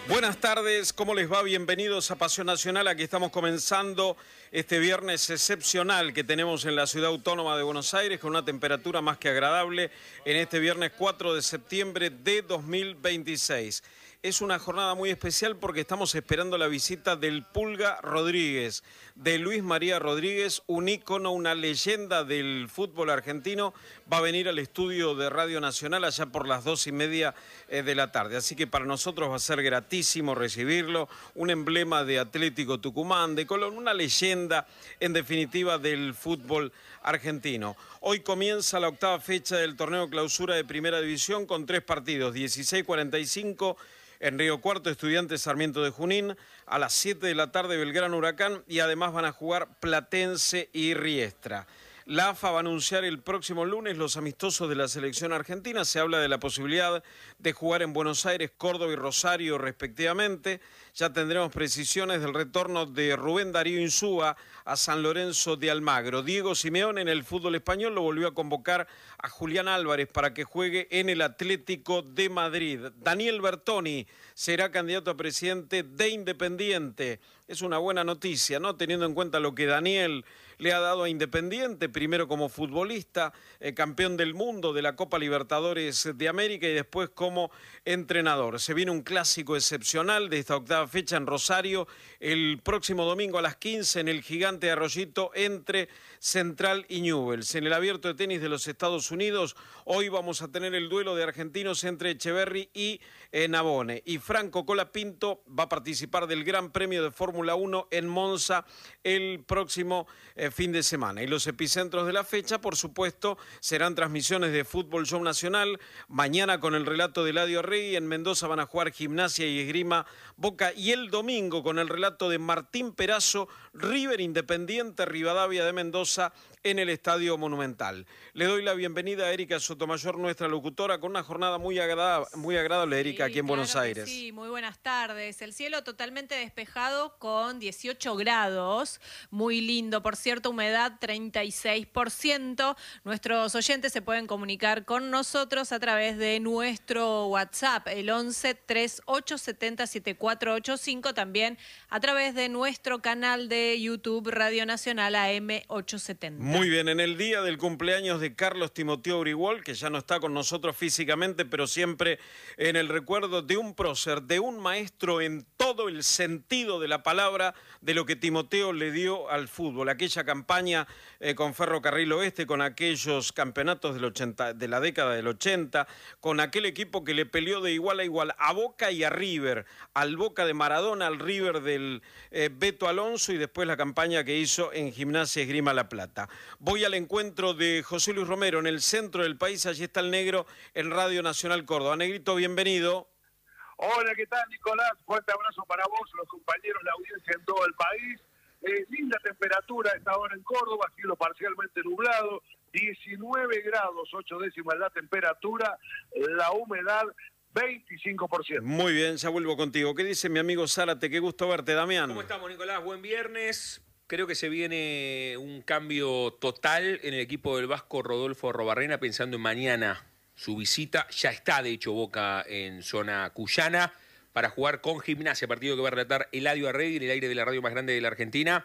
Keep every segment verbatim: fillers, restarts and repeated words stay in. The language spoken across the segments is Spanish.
Buenas tardes, ¿cómo les va? Bienvenidos a Pasión Nacional. Aquí estamos comenzando este viernes excepcional que tenemos en la Ciudad Autónoma de Buenos Aires con una temperatura más que agradable en este viernes cuatro de septiembre de dos mil veintiséis. Es una jornada muy especial porque estamos esperando la visita del Pulga Rodríguez, de Luis María Rodríguez, un ícono, una leyenda del fútbol argentino. Va a venir al estudio de Radio Nacional allá por las dos y media de la tarde. Así que para nosotros va a ser gratísimo recibirlo, un emblema de Atlético Tucumán, de Colón, una leyenda en definitiva del fútbol argentino. Hoy comienza la octava fecha del torneo clausura de Primera División con tres partidos, dieciséis cuarenta y cinco en Río Cuarto, Estudiantes Sarmiento de Junín, a las siete de la tarde Belgrano Huracán y además van a jugar Platense y Riestra. La A F A va a anunciar el próximo lunes los amistosos de la selección argentina. Se habla de la posibilidad de jugar en Buenos Aires, Córdoba y Rosario respectivamente. Ya tendremos precisiones del retorno de Rubén Darío Insúa a San Lorenzo de Almagro. Diego Simeone en el fútbol español lo volvió a convocar a Julián Álvarez para que juegue en el Atlético de Madrid. Daniel Bertoni será candidato a presidente de Independiente. Es una buena noticia, ¿no? Teniendo en cuenta lo que Daniel le ha dado a Independiente, primero como futbolista, eh, campeón del mundo de la Copa Libertadores de América y después como entrenador. Se viene un clásico excepcional de esta octava fecha en Rosario, el próximo domingo a las quince en el Gigante de Arroyito entre Central y Newell's. En el Abierto de Tenis de los Estados Unidos, hoy vamos a tener el duelo de argentinos entre Echeverry y eh, Navone. Y Franco Colapinto va a participar del Gran Premio de Fórmula uno en Monza el próximo eh, fin de semana. Y los epicentros de la fecha, por supuesto, serán transmisiones de Fútbol Show Nacional. Mañana con el relato de Eladio Rey. En Mendoza van a jugar Gimnasia y Esgrima Boca. Y el domingo con el relato de Martín Perazo, River Independiente, Rivadavia de Mendoza en el Estadio Monumental. Le doy la bienvenida a Erika Sotomayor, nuestra locutora, con una jornada muy agradable, muy agradable Erika, sí, aquí en claro Buenos Aires. Sí, muy buenas tardes. El cielo totalmente despejado con dieciocho grados, muy lindo. Por cierto, humedad treinta y seis por ciento. Nuestros oyentes se pueden comunicar con nosotros a través de nuestro WhatsApp, el once, treinta y ocho, setenta, setenta y cuatro ochenta y cinco, también a través de nuestro canal de YouTube Radio Nacional A M ochocientos setenta. Muy bien, en el día del cumpleaños de Carlos Timoteo Uriguol, que ya no está con nosotros físicamente, pero siempre en el recuerdo de un prócer, de un maestro en todo el sentido de la palabra, de lo que Timoteo le dio al fútbol. Aquella campaña eh, con Ferrocarril Oeste, con aquellos campeonatos del ochenta, de la década del ochenta, con aquel equipo que le peleó de igual a igual a Boca y a River, al Boca de Maradona, al River del eh, Beto Alonso y después la campaña que hizo en Gimnasia Esgrima La Plata. Voy al encuentro de José Luis Romero en el centro del país. Allí está el Negro en Radio Nacional Córdoba. Negrito, bienvenido. Hola, ¿qué tal, Nicolás? Fuerte abrazo para vos, los compañeros, la audiencia en todo el país. Eh, linda temperatura a esta hora en Córdoba, cielo parcialmente nublado, diecinueve grados, ocho décimas la temperatura, la humedad veinticinco por ciento. Muy bien, ya vuelvo contigo. ¿Qué dice mi amigo Zárate? Qué gusto verte, Damián. ¿Cómo estamos, Nicolás? Buen viernes. Creo que se viene un cambio total en el equipo del vasco Rodolfo Arrobarrena, pensando en mañana su visita. Ya está, de hecho, Boca en zona cuyana para jugar con Gimnasia, partido que va a relatar Eladio Arregui en el aire de la radio más grande de la Argentina.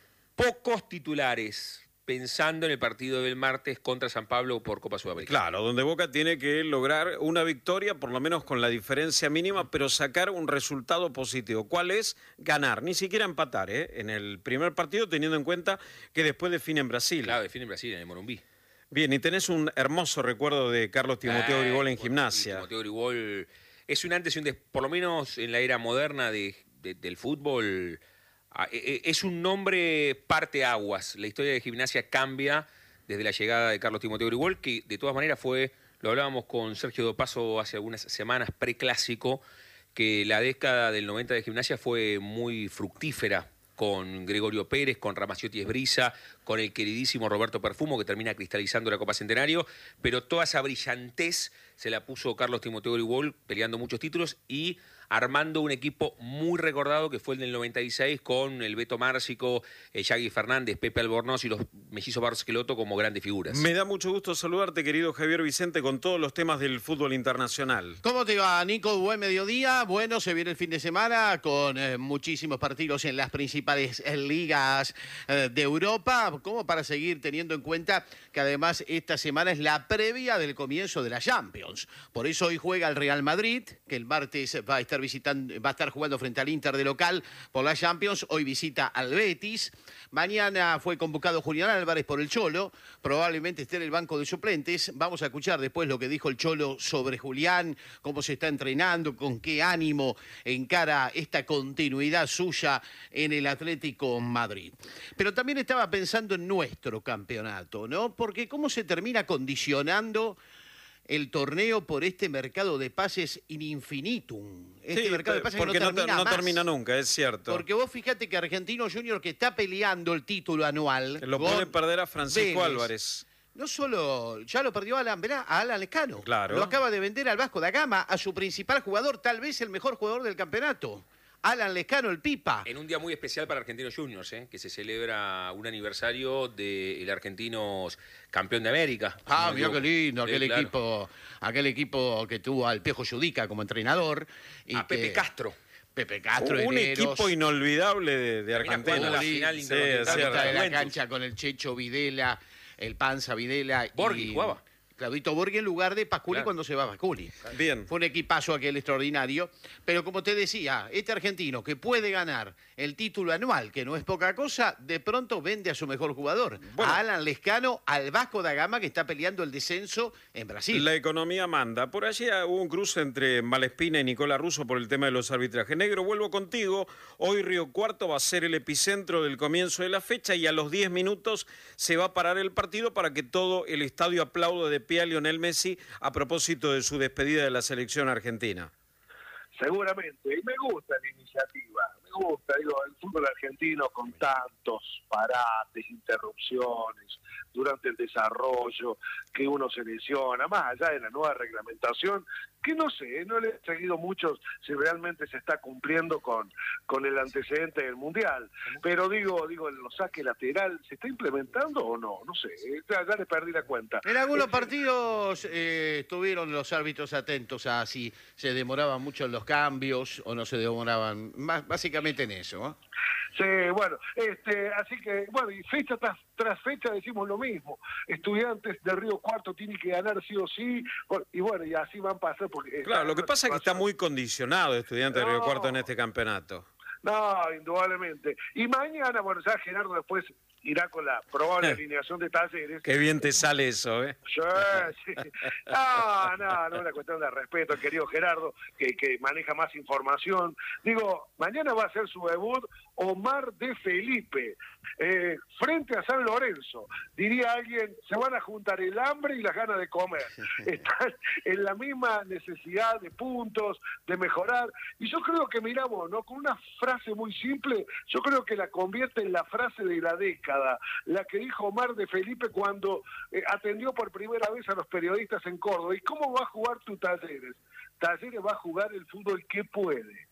Pocos titulares, pensando en el partido del martes contra San Pablo por Copa Sudamericana. Claro, donde Boca tiene que lograr una victoria, por lo menos con la diferencia mínima, pero sacar un resultado positivo. ¿Cuál es? Ganar, ni siquiera empatar, ¿eh? En el primer partido, teniendo en cuenta que después define en Brasil. Claro, define en Brasil, en el Morumbí. Bien, y tenés un hermoso recuerdo de Carlos Timoteo Uriguol en Gimnasia. Timoteo Uriguol es un antes y un después, por lo menos en la era moderna de, de, del fútbol. Es un nombre parteaguas. La historia de Gimnasia cambia desde la llegada de Carlos Timoteo Uriguol, que de todas maneras fue, lo hablábamos con Sergio Dopaso hace algunas semanas, preclásico, que la década del noventa de Gimnasia fue muy fructífera con Gregorio Pérez, con Ramaciotti Esbriza, con el queridísimo Roberto Perfumo, que termina cristalizando la Copa Centenario, pero toda esa brillantez se la puso Carlos Timoteo Gribol, peleando muchos títulos y armando un equipo muy recordado que fue el del noventa y seis con el Beto Márcico, eh, Yagui Fernández, Pepe Albornoz y los mellizos Barcelotto como grandes figuras. Me da mucho gusto saludarte, querido Javier Vicente, con todos los temas del fútbol internacional. ¿Cómo te va, Nico? Buen mediodía. Bueno, se viene el fin de semana con eh, muchísimos partidos en las principales eh, ligas eh, de Europa, como para seguir teniendo en cuenta que además esta semana es la previa del comienzo de la Champions. Por eso hoy juega el Real Madrid, que el martes va a estar visitando, va a estar jugando frente al Inter de local por la Champions. Hoy visita al Betis. Mañana fue convocado Julián Álvarez por el Cholo. Probablemente esté en el banco de suplentes. Vamos a escuchar después lo que dijo el Cholo sobre Julián, cómo se está entrenando, con qué ánimo encara esta continuidad suya en el Atlético Madrid. Pero también estaba pensando en nuestro campeonato, ¿no? Porque cómo se termina condicionando el torneo por este mercado de pases in infinitum. Este sí, mercado de pases porque no no, termina no más. termina nunca, es cierto. Porque vos fíjate que Argentino Junior, que está peleando el título anual, Lo puede perder a Francisco Vélez, Álvarez. No solo, ya lo perdió Alan, verá, a Alan Lescano. Claro. Lo acaba de vender al Vasco da Gama, a su principal jugador, tal vez el mejor jugador del campeonato. Alan Lescano, el Pipa. En un día muy especial para Argentinos Juniors, ¿eh? Que se celebra un aniversario del Argentinos campeón de América. Ah, No mira digo- qué lindo, aquel Sí, claro. equipo, aquel equipo que tuvo al Piojo Judica como entrenador. Y A Pepe que- Castro. Pepe Castro, Un Herreros, equipo inolvidable de, de Termina jugando Argentina. la final Sí, intercontinental es la cierto. mitad de la Juventus. cancha con el Checho Videla, el Panza Videla. Borghi y jugaba. Claudito Borghi en lugar de Pasculi Claro. cuando se va Pasculi. Bien. Fue un equipazo aquel extraordinario. Pero como te decía, este argentino que puede ganar el título anual, que no es poca cosa, de pronto vende a su mejor jugador. Bueno. A Alan Lescano, al Vasco da Gama, que está peleando el descenso en Brasil. La economía manda. Por allí hubo un cruce entre Malespina y Nicolás Russo por el tema de los arbitrajes. Negro, vuelvo contigo. Hoy Río Cuarto va a ser el epicentro del comienzo de la fecha y a los diez minutos se va a parar el partido para que todo el estadio aplaude de pie a Lionel Messi a propósito de su despedida de la selección argentina. Seguramente, y me gusta la iniciativa, me gusta, digo, el fútbol argentino con tantos parates, interrupciones durante el desarrollo, que uno se lesiona, más allá de la nueva reglamentación, que no sé, no le he seguido mucho si realmente se está cumpliendo con, con el antecedente del Mundial, pero digo, digo, los saque lateral, ¿se está implementando o no? No sé, ya, ya le perdí la cuenta. En algunos partidos eh, estuvieron los árbitros atentos a si se demoraban mucho en los cambios o no se demoraban, más, básicamente en eso, ¿eh? Sí, bueno, este, así que, bueno, y fecha tras, tras fecha decimos lo mismo. Estudiantes de Río Cuarto tienen que ganar sí o sí, y bueno, y así van a pasar. Porque Claro, lo que pasa es que está muy condicionado Estudiante de Río No. Cuarto en este campeonato. No, indudablemente. Y mañana, bueno, ya Gerardo después irá con la probable alineación de Talleres. Qué bien te sale eso, ¿eh? Sí, sí. No, no, no es una cuestión de respeto, querido Gerardo, que, que maneja más información. Digo, mañana va a ser su debut Omar de Felipe, eh, frente a San Lorenzo. Diría alguien, se van a juntar el hambre y las ganas de comer. Están en la misma necesidad de puntos, de mejorar. Y yo creo que, miramos, ¿no? Con una frase muy simple, yo creo que la convierte en la frase de la década, la que dijo Omar de Felipe cuando eh, atendió por primera vez a los periodistas en Córdoba. ¿Y cómo va a jugar tu Talleres? Talleres va a jugar el fútbol que puede.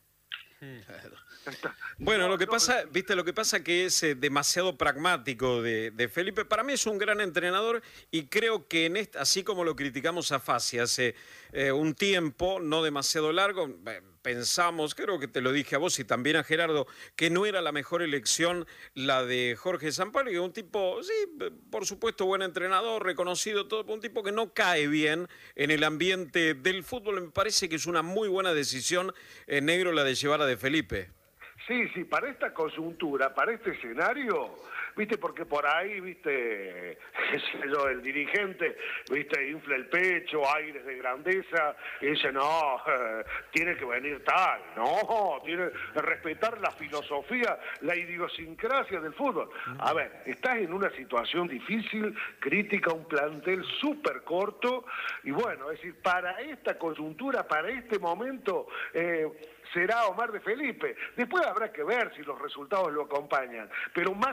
Bueno, No, lo que no, pasa, viste, lo que pasa que es eh, demasiado pragmático de, de Felipe. Para mí es un gran entrenador y creo que en esta, así como lo criticamos a Fassi hace eh, un tiempo, no demasiado largo, eh, pensamos, creo que te lo dije a vos y también a Gerardo, que no era la mejor elección la de Jorge Sampaoli, que es un tipo, sí, por supuesto, buen entrenador, reconocido, todo, un tipo que no cae bien en el ambiente del fútbol. Me parece que es una muy buena decisión, eh, Negro, la de llevar a de Felipe. Sí, sí, para esta coyuntura, para este escenario, viste, porque por ahí, viste, qué sé yo, el dirigente, viste, infla el pecho, aires de grandeza, y dice, no, eh, tiene que venir tal, no, tiene que respetar la filosofía, la idiosincrasia del fútbol. A ver, estás en una situación difícil, crítica, un plantel súper corto, y bueno, es decir, para esta coyuntura, para este momento, eh, será Omar de Felipe. Después habrá que ver si los resultados lo acompañan, pero más o menos con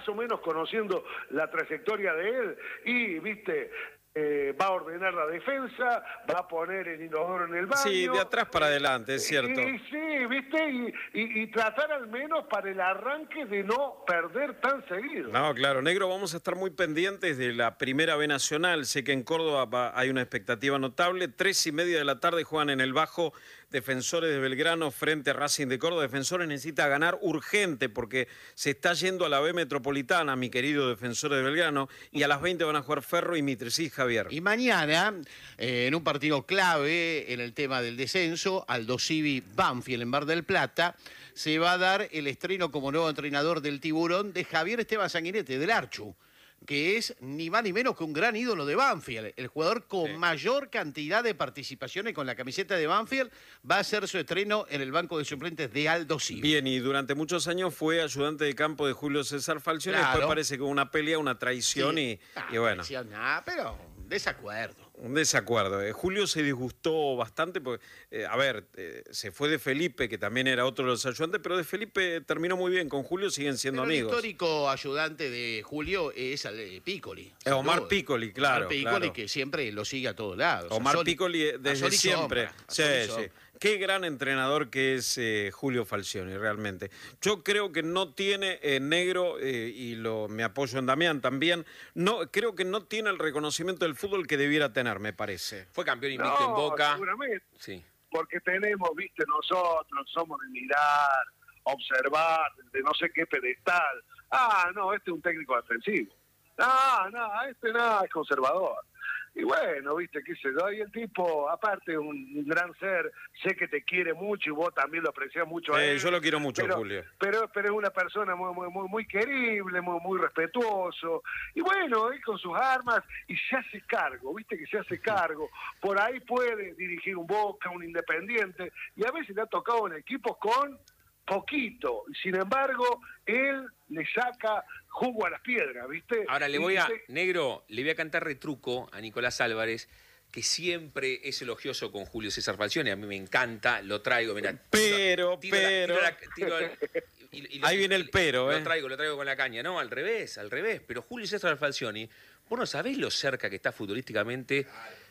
conociendo la trayectoria de él, y, viste... Eh, va a ordenar la defensa, va a poner el inodoro en el baño. Sí, de atrás para adelante, es cierto. Y, sí, ¿viste? Y, y, y tratar al menos para el arranque de no perder tan seguido. No, claro, Negro, vamos a estar muy pendientes de la Primera B Nacional. Sé que en Córdoba va, hay una expectativa notable. Tres y media de la tarde juegan en el Bajo Defensores de Belgrano frente a Racing de Córdoba. Defensores necesita ganar urgente porque se está yendo a la B Metropolitana, mi querido Defensores de Belgrano, y a las veinte van a jugar Ferro y Mitre. Sí, Javier. Y mañana, eh, en un partido clave en el tema del descenso, Aldo Civi Banfield en Mar del Plata, se va a dar el estreno como nuevo entrenador del Tiburón de Javier Esteban Sanguinete, del Archu, que es ni más ni menos que un gran ídolo de Banfield. El jugador con sí. mayor cantidad de participaciones con la camiseta de Banfield va a hacer su estreno en el banco de suplentes de Aldo Civi. Bien, y durante muchos años fue ayudante de campo de Julio César Falcioni. Claro. Después parece que hubo una pelea, una traición sí. y, ah, y bueno. Traición, nah, pero desacuerdo. Un desacuerdo. Eh, Julio se disgustó bastante porque, eh, a ver, eh, se fue de Felipe, que también era otro de los ayudantes, pero de Felipe terminó muy bien. Con Julio siguen siendo pero amigos. El histórico ayudante de Julio es eh, Piccoli. Eh, Omar Piccoli, claro. Omar Piccoli, claro. que siempre lo sigue a todos lados. Omar Sol, Piccoli desde siempre. Sí, sí. Qué gran entrenador que es eh, Julio Falcioni, realmente. Yo creo que no tiene eh, Negro, eh, y lo, me apoyo en Damián también, no, creo que no tiene el reconocimiento del fútbol que debiera tener, me parece. Fue campeón invicto no, en Boca. Seguramente. Sí. Porque tenemos, viste, nosotros somos de mirar, observar, de no sé qué pedestal. Ah, no, este es un técnico defensivo. No, no, este nada, es conservador. Y bueno, viste, qué sé yo, y el tipo, aparte, un, un gran ser, sé que te quiere mucho y vos también lo apreciás mucho a Eh, él. yo lo quiero mucho, pero, Julio. Pero, pero es una persona muy, muy, muy, muy querible, muy, muy respetuoso. Y bueno, él con sus armas, y se hace cargo, viste que se hace cargo. Por ahí puede dirigir un Boca, un Independiente, y a veces le ha tocado en equipos con poquito. Sin embargo, él le saca jugo a las piedras, ¿viste? Ahora le Y voy a, dice, Negro, le voy a cantar retruco a Nicolás Álvarez, que siempre es elogioso con Julio César Falcioni. A mí me encanta, lo traigo, mirá. Pero, tiro la- pero... tiro la- tiro la- y- y lo- Ahí viene el pero, ¿eh? Lo traigo, lo traigo con la caña. No, al revés, al revés. Pero Julio César Falcioni, vos no sabés lo cerca que está futbolísticamente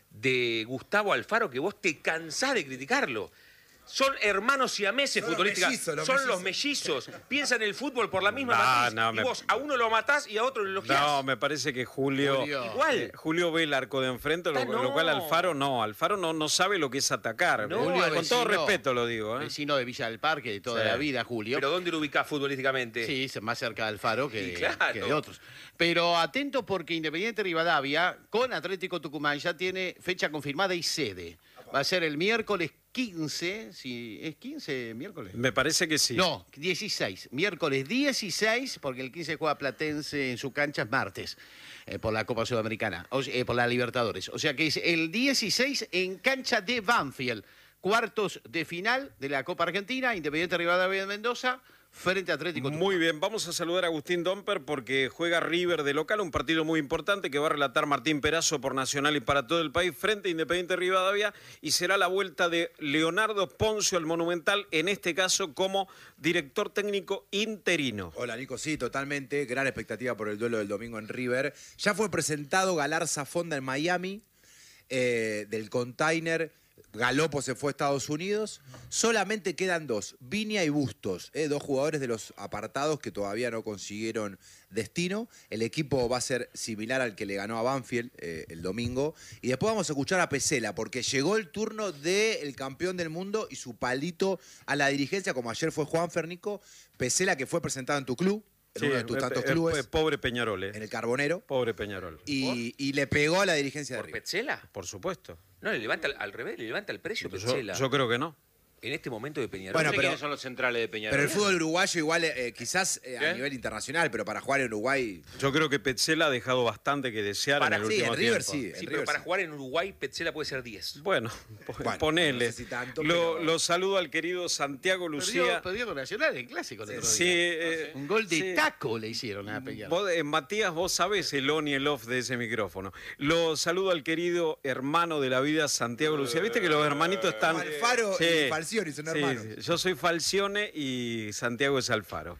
de Gustavo Alfaro, que vos te cansás de criticarlo. Son hermanos siameses Son los futbolísticamente. mellizos, los Son mellizos. los mellizos. Piensan el fútbol por la misma No, matriz. no, y me- vos a uno lo matás y a otro lo elogiás. No, me parece que Julio... Julio. Igual. eh, Julio ve el arco de enfrente, lo, Ah, no. lo cual Alfaro no. Alfaro no, no sabe lo que es atacar. No, Eh, Julio, con todo vecino- respeto lo digo. ¿eh? Vecino de Villa del Parque de toda Sí. la vida, Julio. Pero ¿dónde lo ubicás futbolísticamente? Sí, es más cerca de Alfaro que, Y claro. que de otros. Pero atento porque Independiente Rivadavia con Atlético Tucumán ya tiene fecha confirmada y sede. Va a ser el miércoles quince, si ¿es quince miércoles? Me parece que sí. No, dieciséis. Miércoles dieciséis, porque el quince juega Platense en su cancha, es martes, eh, por la Copa Sudamericana, o, eh, por la Libertadores. O sea que es el dieciséis en cancha de Banfield. Cuartos de final de la Copa Argentina, Independiente Rivadavia de Mendoza, frente a Atlético Tucumán. Muy bien, vamos a saludar a Agustín Domper porque juega River de local, un partido muy importante que va a relatar Martín Perazo por Nacional y para todo el país frente a Independiente Rivadavia, y será la vuelta de Leonardo Poncio al Monumental, en este caso como director técnico interino. Hola Nico, sí, totalmente, gran expectativa por el duelo del domingo en River. Ya fue presentado Galarza Fonda en Miami, eh, del Container. Galopo se fue a Estados Unidos. Solamente quedan dos, Viña y Bustos, eh, dos jugadores de los apartados que todavía no consiguieron destino. El equipo va a ser similar al que le ganó a Banfield eh, el domingo. Y después vamos a escuchar a Pesela, porque llegó el turno del campeón del mundo y su palito a la dirigencia, como ayer fue Juan Fernico. Pesela, que fue presentado en tu club, en Sí, uno de tus eh, tantos eh, clubes, eh, pobre Peñarol, eh. en el Carbonero. Pobre Peñarol. Y, y le pegó a la dirigencia de ¿Por River. Petzela? Por supuesto. No, le levanta al, al revés, le levanta el precio Yo, Petzela. yo creo que no. En este momento de Peñarol. Bueno, No sé pero- quiénes son los centrales de Peñarol. Pero el fútbol uruguayo igual, eh, quizás eh, a ¿Qué? nivel internacional, pero para jugar en Uruguay... Yo creo que Petzela ha dejado bastante que desear Para- en el sí, último en River tiempo. sí. Sí, en pero River para sí. jugar en Uruguay, Petzela puede ser diez. Bueno, po- Bueno, ponele. no sé si tanto, lo, pero- lo saludo al querido Santiago Lucía. Perdió, perdió con Nacional en clásico el otro Sí, día. eh, Un gol de sí. taco le hicieron a Peñarol. Vos, eh, Matías, vos sabés el on y el off de ese micrófono. Lo saludo al querido hermano de la vida, Santiago Lucía. Viste que los hermanitos están... Alfaro y Falcioni son Sí, hermanos. sí. Yo soy Falcione y Santiago es Alfaro.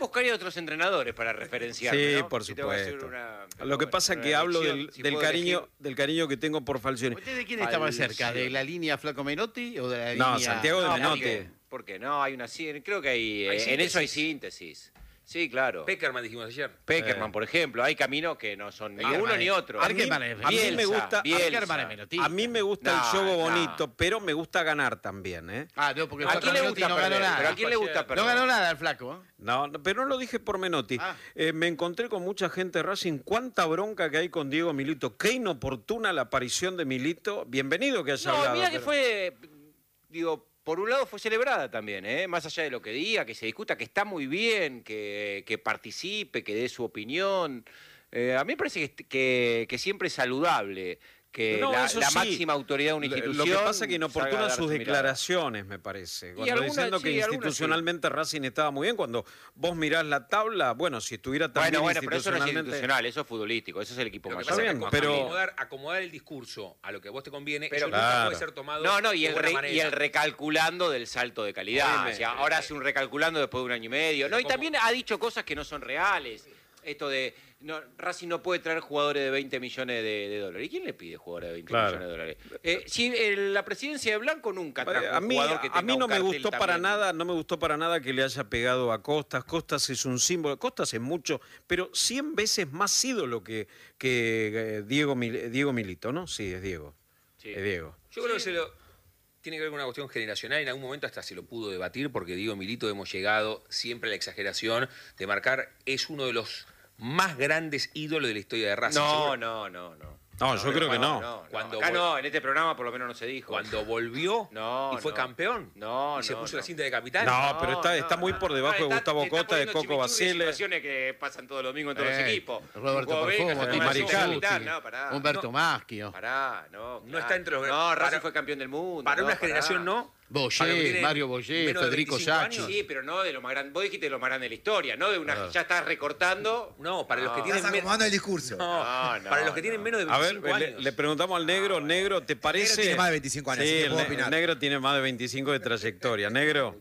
Buscaría otros entrenadores para referenciarme, Sí, ¿no? por Si tengo que hacer supuesto. una- Lo que bueno, pasa es una que hablo del, elección, si del puedo cariño elegir. del cariño que tengo por Falcioni. ¿Usted de quién está más cerca? ¿De la línea Flaco Menotti o de la No, línea...? Santiago de No, Menotti. ¿por qué? ¿Por qué? No, hay una sí- creo que hay, Hay eh, en eso hay síntesis. síntesis. Sí, claro. Peckerman dijimos ayer. Peckerman, por ejemplo, hay caminos que no son ni Peckerman uno es- ni otro. A mí, Peckerman es- a mí me Bielsa, gusta, Bielsa. Peckerman es menotista. a mí me gusta el No, juego no. bonito, pero me gusta ganar también, ¿eh? Ah, no, porque ¿A Flaco quién le Menotti gusta no ganó perder? nada. ¿Pero a quién le gusta perder? No ganó nada el Flaco. ¿eh? No, no, pero no lo dije por Menotti. Ah. Eh, me encontré con mucha gente de Racing. Cuánta bronca que hay con Diego Milito. Qué inoportuna la aparición de Milito. Bienvenido que haya No, hablado. mira que pero- fue, digo, por un lado fue celebrada también, ¿eh? Más allá de lo que diga, que se discuta, que está muy bien, que, que participe, que dé su opinión. Eh, a mí me parece que, que, que siempre es saludable que No, la, eso la sí. máxima autoridad de una Lo- institución. Lo que pasa es que salga a inoportunan dar sus su mirada. declaraciones, me parece. Cuando algunas, diciendo que sí, algunas institucionalmente Racing estaba muy bien. Cuando vos mirás la tabla, bueno, si estuviera tan Bueno, bien bueno, pero eso no es institucionalmente... institucional, eso es futbolístico, eso es el equipo Lo que mayor. pasa es que bien, acom- pero- acomodar, acomodar el discurso a lo que a vos te conviene, Pero eso nunca claro. puede ser tomado No, no, y de el, buena re- manera. y el recalculando del salto de calidad. Obviamente. O sea, ahora hace un recalculando después de un año y medio. No, y ¿Cómo? también ha dicho cosas que no son reales. Esto de no, Racing no puede traer jugadores de veinte millones de, de dólares. ¿Y quién le pide jugadores de veinte Claro. millones de dólares? Eh, si el- la presidencia de Blanco nunca trajo A un mí, jugador que tenga a mí no un me cartel gustó para también. nada, no me gustó para nada que le haya pegado a Costas. Costas es un símbolo, Costas es mucho, pero cien veces más ídolo que, que eh, Diego, Mil- Diego Milito, ¿no? Sí, es Diego. Sí. Es Diego. Yo creo que se lo, tiene que ver con una cuestión generacional. En algún momento hasta se lo pudo debatir porque Diego Milito hemos llegado siempre a la exageración de marcar es uno de los más grandes ídolos de la historia de Racing. No, Seguro- no, no, no. No, yo creo que no. no. Cuando Acá vol- no, en este programa por lo menos no se dijo. Cuando volvió No, y fue no. campeón No, y se no, puso no. la cinta de capitán. No, pero está, No, está muy no, por no, debajo no, de está- Gustavo te está Costa, de poniendo Coco chimichurri de Basile. situaciones que pasan todos los domingos en todos Eh, los equipos. Roberto Jugó Beca, Perfumo, se Di llama Marical. Militar, No, pará. Humberto no, Maschio, Pará, no. No claro. está entre los- No, Racing para- fue campeón del mundo. Para no, una pará. generación no. Para los que Boyé, tienen Mario Boyé, menos de Federico veinticinco Sacchi. años. Sí, pero no de lo más grande. Vos dijiste de lo más grande de la historia, no de una Ah. ya estás recortando. No, para los que No. tienen Estás men- acomodando el discurso. No, No, no, para los que no. tienen menos de A ver, veinticinco le, años. le preguntamos al negro, negro, ¿te parece? tiene más de veinticinco años, Sí, así que el, puedo ne- opinar. el negro tiene más de veinticinco de trayectoria. Negro.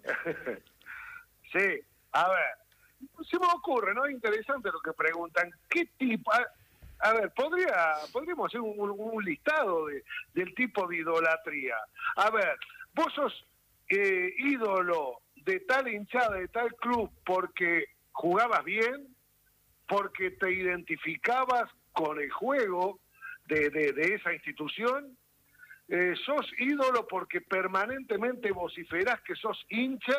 Sí, a ver, se me ocurre, ¿no? Interesante lo que preguntan. ¿Qué tipo? A, a ver, podría, podríamos hacer un, un- un listado de, del tipo de idolatría. A ver, vos sos eh, ídolo de tal hinchada, de tal club, porque jugabas bien, porque te identificabas con el juego de, de, de esa institución. Eh, sos ídolo porque permanentemente vociferás que sos hincha,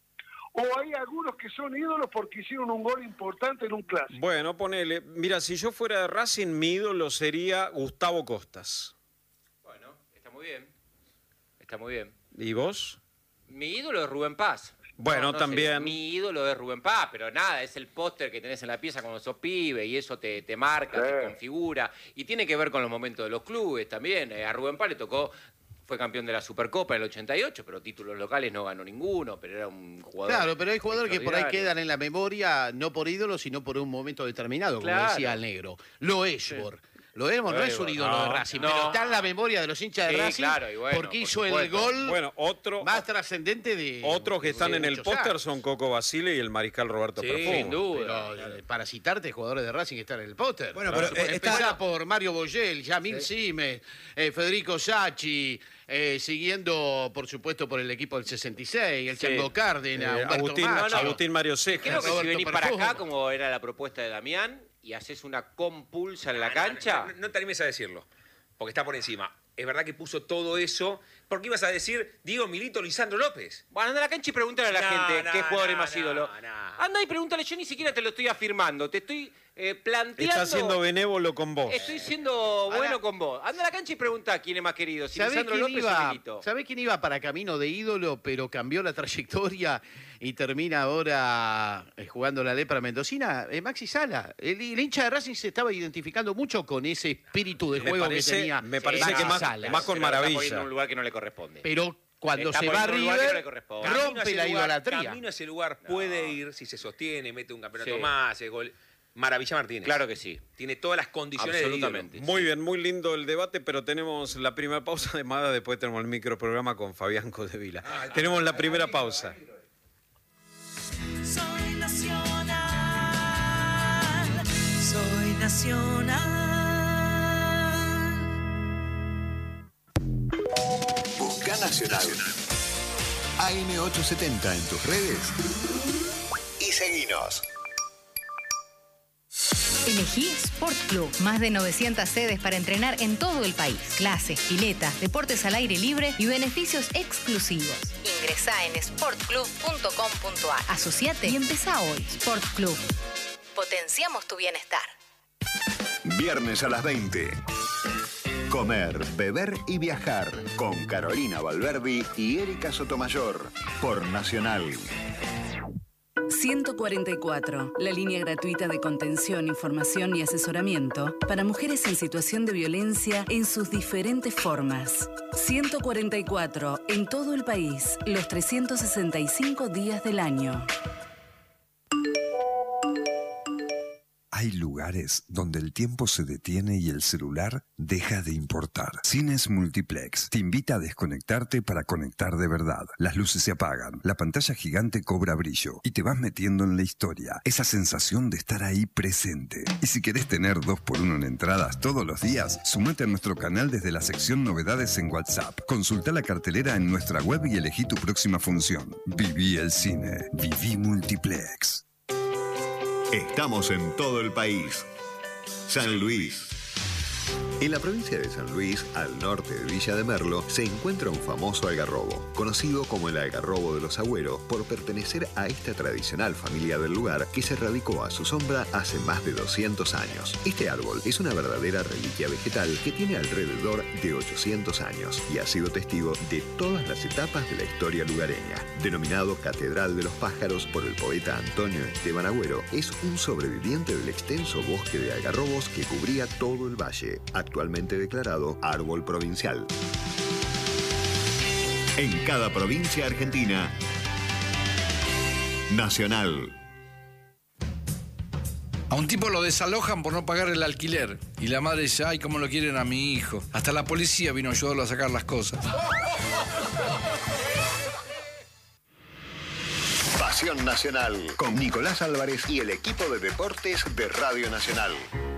o hay algunos que son ídolos porque hicieron un gol importante en un clásico. Bueno, ponele. Mira, si yo fuera de Racing, mi ídolo sería Gustavo Costas. Bueno, está muy bien. Está muy bien. ¿Y vos? Mi ídolo es Rubén Paz. Bueno, sé, también. mi ídolo es Rubén Paz, pero nada, es el póster que tenés en la pieza cuando sos pibe y eso te, te marca, Sí. te configura. Y tiene que ver con los momentos de los clubes también. Eh, a Rubén Paz le tocó, fue campeón de la Supercopa en el ochenta y ocho, pero títulos locales no ganó ninguno, pero era un jugador. Claro, pero hay jugadores que por ahí extraordinario. quedan en la memoria, no por ídolos, sino por un momento determinado, como Claro. decía el negro. Lo Esbor. Lo Esbor no es un ídolo No, de Racing, no. pero está en la memoria de los hinchas de Sí, Racing claro, y bueno, porque por hizo el supuesto. gol Bueno, otro, más trascendente de otros que están de en el muchos póster años. son Coco Basile y el mariscal Roberto Sí, Perfumo. Sin duda. Pero, eh, para citarte, jugadores de Racing que están en el póster. Bueno, Claro. pero, eh, está- Empezá por Mario Boyel, Yamil Sí. Simes, eh, Federico Sacchi, eh, siguiendo, por supuesto, por el equipo del sesenta y seis, el Sí. Chango Cárdenas, Eh, Humberto Agustín, Macho. Agustín Mario Cejas. Creo que si Roberto venís para Perfumo. acá, como era la propuesta de Damián, y haces una compulsa en la No, no, cancha. No, no, no te animes a decirlo, porque está por encima. Es verdad que puso todo eso, porque ibas a decir Diego Milito, Lisandro López. Bueno, anda a la cancha y pregúntale a la No, gente no, qué jugador no, es más no, ídolo. no. Anda y pregúntale, yo ni siquiera te lo estoy afirmando, te estoy eh, planteando. Está siendo benévolo con vos. Estoy siendo bueno con vos. Anda a la cancha y pregunta quién es más querido, si ¿Sabés Lisandro quién, López o iba, Milito. ¿Sabés quién iba para camino de ídolo, pero cambió la trayectoria y termina ahora eh, jugando la lepra mendocina? Eh, Maxi Sala. El, el hincha de Racing se estaba identificando mucho con ese espíritu de Me juego parece- que tenía me Sí, parece Maxi que más- Sala. más con Pero lo está maravilla. poniendo en un lugar que no le corresponde. Pero cuando Está se va a poniendo en un lugar que no le River, corresponde. Camino a rompe ese la lugar- idolatría. Camino a ese lugar puede ir si se sostiene, mete un campeonato Sí. más, hace gol. Maravilla Martínez. Claro que sí. Tiene todas las condiciones de Absolutamente. ídolo. Muy bien, muy lindo el debate, pero tenemos la primera pausa de Mada, después tenemos el microprograma con Fabián Codevila. Tenemos la primera pausa. Soy nacional. Nacional. Busca Nacional. A M ochocientos setenta en tus redes y seguinos. Elegí Sport Club. Más de novecientas sedes para entrenar en todo el país. Clases, piletas, deportes al aire libre y beneficios exclusivos. Ingresá en sport club punto com punto a r. Asociate y empezá hoy. Sport Club. Potenciamos tu bienestar. Viernes a las veinte. Comer, beber y viajar con Carolina Valverdi y Erika Sotomayor por Nacional. ciento cuarenta y cuatro, la línea gratuita de contención, información y asesoramiento para mujeres en situación de violencia en sus diferentes formas. ciento cuarenta y cuatro, en todo el país, los trescientos sesenta y cinco días del año. Hay lugares donde el tiempo se detiene y el celular deja de importar. Cines Multiplex te invita a desconectarte para conectar de verdad. Las luces se apagan, la pantalla gigante cobra brillo y te vas metiendo en la historia. Esa sensación de estar ahí presente. Y si querés tener dos por uno en entradas todos los días, sumate a nuestro canal desde la sección Novedades en WhatsApp. Consulta la cartelera en nuestra web y elegí tu próxima función. Viví el cine. Viví Multiplex. Estamos en todo el país. San Luis. En la provincia de San Luis, al norte de Villa de Merlo, se encuentra un famoso algarrobo, conocido como el algarrobo de los Agüeros por pertenecer a esta tradicional familia del lugar que se radicó a su sombra hace más de doscientos años. Este árbol es una verdadera reliquia vegetal que tiene alrededor de ochocientos años y ha sido testigo de todas las etapas de la historia lugareña. Denominado Catedral de los Pájaros por el poeta Antonio Esteban Agüero, es un sobreviviente del extenso bosque de algarrobos que cubría todo el valle, actualmente declarado árbol provincial. En cada provincia argentina, Nacional. A un tipo lo desalojan por no pagar el alquiler. Y la madre dice, ay, cómo lo quieren a mi hijo. Hasta la policía vino a ayudarlo a sacar las cosas. Pasión Nacional, con Nicolás Álvarez y el equipo de deportes de Radio Nacional.